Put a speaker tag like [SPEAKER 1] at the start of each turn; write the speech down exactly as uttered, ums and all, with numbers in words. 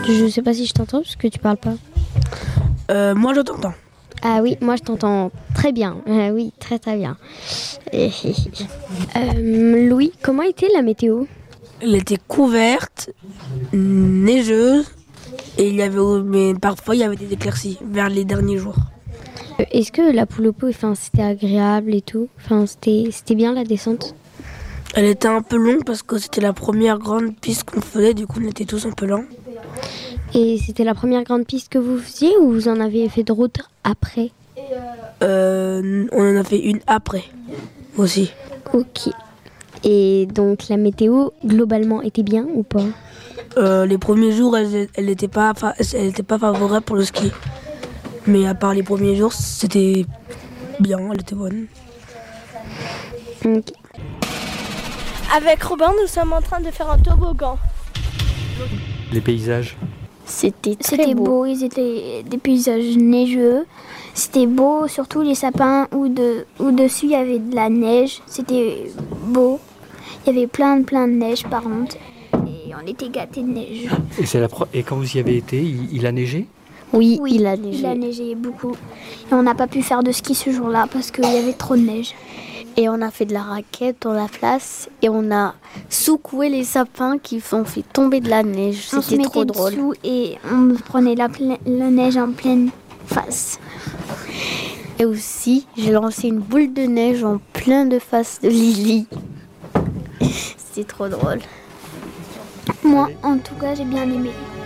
[SPEAKER 1] Je sais pas si je t'entends parce que tu parles pas.
[SPEAKER 2] Euh, moi je t'entends.
[SPEAKER 1] Ah oui, moi je t'entends très bien. Ah oui, très très bien. euh, Louis, comment était la météo?
[SPEAKER 2] Elle était couverte, neigeuse, et il y avait, mais parfois il y avait des éclaircies vers les derniers jours.
[SPEAKER 1] Euh, Est-ce que la poule au pot, enfin, c'était agréable et tout? Enfin, c'était c'était bien la descente?
[SPEAKER 2] Elle était un peu longue parce que c'était la première grande piste qu'on faisait, du coup on était tous un peu lents.
[SPEAKER 1] Et c'était la première grande piste que vous faisiez ou vous en avez fait d'autres après?
[SPEAKER 2] Euh, on en a fait une après aussi.
[SPEAKER 1] Ok. Et donc la météo, globalement, était bien ou pas?
[SPEAKER 2] Euh, les premiers jours, elle elle n'était pas, fa- elle était pas favorable pour le ski. Mais à part les premiers jours, c'était bien, elle était bonne.
[SPEAKER 1] Ok.
[SPEAKER 3] Avec Robin, nous sommes en train de faire un toboggan.
[SPEAKER 4] Les paysages.
[SPEAKER 5] C'était très
[SPEAKER 6] C'était
[SPEAKER 5] beau.
[SPEAKER 6] beau, ils étaient des paysages neigeux. C'était beau, surtout les sapins où, de, où dessus il y avait de la neige. C'était beau. Il y avait plein, plein de neige par contre. Et on était gâtés de neige.
[SPEAKER 4] Et, c'est la pro- Et quand vous y avez été, il, il a neigé?
[SPEAKER 5] Oui,
[SPEAKER 6] Oui,
[SPEAKER 5] il a neigé.
[SPEAKER 6] Il a neigé beaucoup. Et on n'a pas pu faire de ski ce jour-là parce qu'il y avait trop de neige.
[SPEAKER 5] Et on a fait de la raquette dans la place et on a secoué les sapins qui ont fait tomber de la neige.
[SPEAKER 6] On se
[SPEAKER 5] C'était trop
[SPEAKER 6] mettait
[SPEAKER 5] drôle.
[SPEAKER 6] dessous et on prenait la, pla- la neige en pleine face.
[SPEAKER 5] Et aussi, j'ai lancé une boule de neige en plein de face de Lily. C'était trop drôle.
[SPEAKER 6] Moi, en tout cas, j'ai bien aimé.